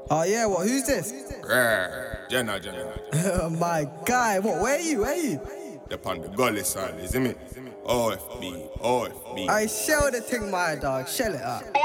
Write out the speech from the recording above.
Oh yeah, what? Who's this? Jenna. My guy, what? Where are you? Upon the gully side, isn't it? OFB. I shell the thing, my dog. Shell it up.